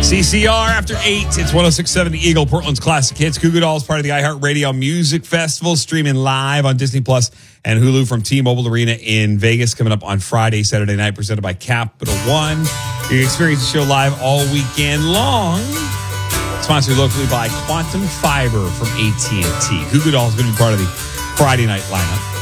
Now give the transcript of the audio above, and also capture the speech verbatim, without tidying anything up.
C C R after eight. It's one oh six point seven The Eagle, Portland's classic hits. Goo Goo Dolls, part of the iHeartRadio Music Festival, streaming live on Disney Plus and Hulu from T-Mobile Arena in Vegas, coming up on Friday, Saturday night, presented by Capital One. You can experience the show live all weekend long. Sponsored locally by Quantum Fiber from A T and T. Goo Goo Dolls is going to be part of the Friday night lineup.